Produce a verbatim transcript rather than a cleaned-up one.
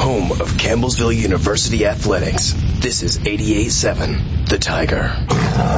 home of Campbellsville University Athletics. This is eighty-eight seven, The Tiger.